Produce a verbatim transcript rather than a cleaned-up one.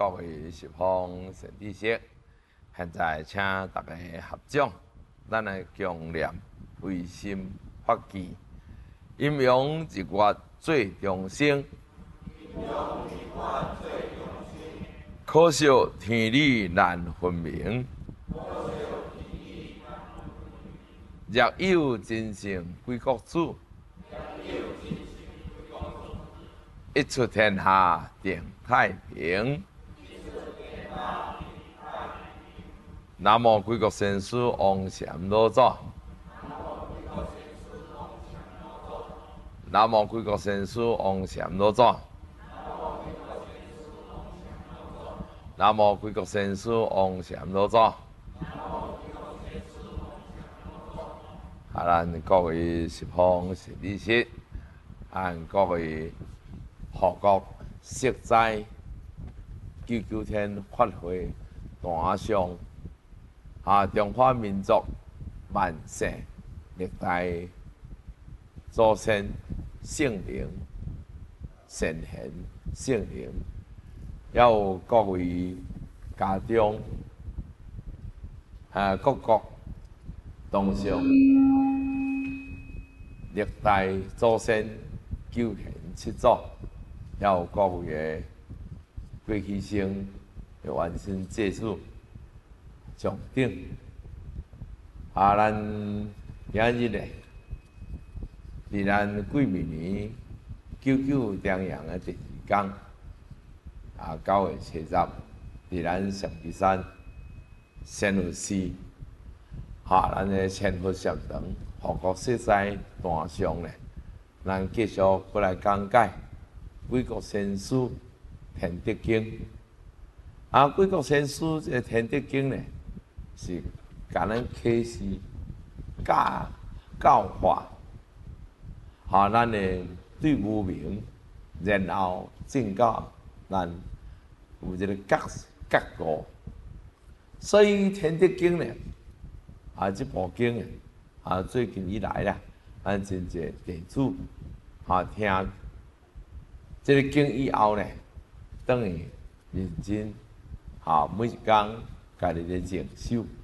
各位十方善知识，现在请大家合掌，咱来共念慧心法记，阴阳日月最中生，可惜天理难分明。若有真圣归国主，一出天下定太平。南无贵国先师王禅老祖。南无贵国先师王禅老祖。南无贵国先师王禅老祖。啊，咱各位十方善知识，咱各位护国释灾九九天法会大上啊，中华民族万世历代祖先圣灵善贤圣灵，也有各位家长啊，各国同上历代祖先九贤七祖，也有各位的过去生的原先祭祖上顶。啊，咱今日咧，伫咱癸未年九九重阳的第二天，啊，九月初十，伫咱象鼻山仙佛寺。哈，咱的千佛禅堂护国释灾大上咧，咱继续过来讲解贵国先师天德经。啊，贵国先师这个天德经咧，是甲咱启示教教化，哈，咱的对无明，然后正教咱有一个觉觉悟。所以天德经咧。啊，这部经诶，啊，最近以来啦，咱真侪弟子啊听这个经以后呢，等于认真啊，每一工家己咧静修。